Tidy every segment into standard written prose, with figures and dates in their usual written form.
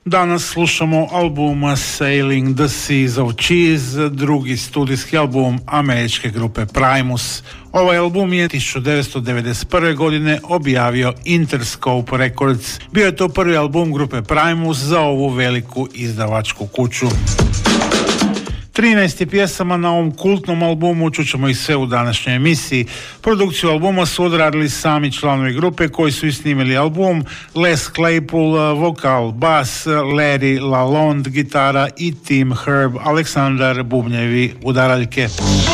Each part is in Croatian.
Danas slušamo album Sailing the Seas of Cheese, drugi studijski album američke grupe Primus. Ovaj album je 1991. godine objavio Interscope Records. Bio je to prvi album grupe Primus za ovu veliku izdavačku kuću. 13 pjesama na ovom kultnom albumu, čućemo ih sve u današnjoj emisiji. Produkciju albuma su odradili sami članovi grupe koji su snimili album: Les Claypool, vokal, bas, Larry Lalonde, gitara i Tim Herb, Aleksandar bubnjevi, udaraljke.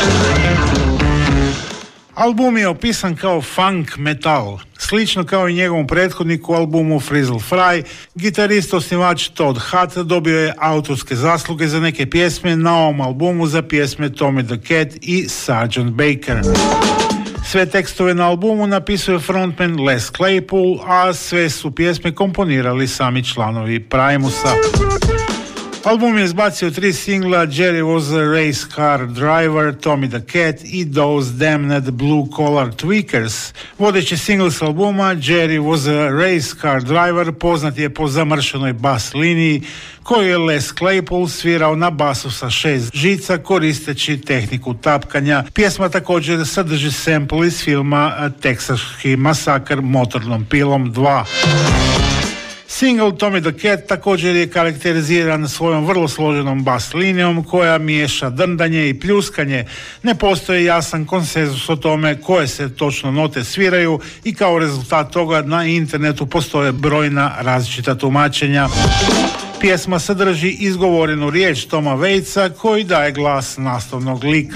Album je opisan kao funk metal. Slično kao i njegovom prethodniku albumu Frizzle Fry, gitarist osnivač Todd Hutt dobio je autorske zasluge za neke pjesme na ovom albumu za pjesme Tommy the Cat i Sgt. Baker. Sve tekstove na albumu napisuje frontman Les Claypool, a sve su pjesme komponirali sami članovi Primusa. Album je izbacio 3 singla: Jerry was a race car driver, Tommy the Cat i Those Damned Blue Collar Tweakers. Vodeći singl s albuma, Jerry was a race car driver, poznat je po zamršenoj bas liniji koju je Les Claypool svirao na basu sa 6 žica koristeći tehniku tapkanja. Pjesma također sadrži sample iz filma Teksaški masakr motornom pilom 2. Single Tommy the Cat također je karakteriziran svojom vrlo složenom bas linijom koja miješa drndanje i pljuskanje. Ne postoji jasan konsenzus o tome koje se točno note sviraju i kao rezultat toga na internetu postoje brojna različita tumačenja. Pjesma sadrži izgovorenu riječ Toma Waitsa koji daje glas nastavnog lika.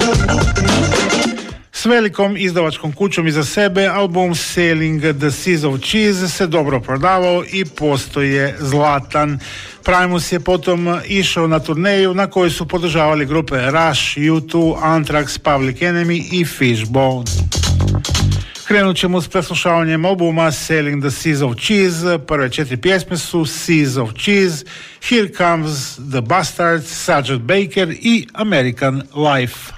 S velikom izdavačkom kućom iza sebe, album Sailing the Seas of Cheese se dobro prodavao i postoje zlatan. Primus je potom išao na turneju na kojoj su podržavali grupe Rush, U2, Anthrax, Public Enemy i Fishbone. Krenut ćemo s preslušavanjem albuma Sailing the Seas of Cheese. Prve 4 pjesme su Seas of Cheese, Here Comes the Bastards, Sgt. Baker i American Life.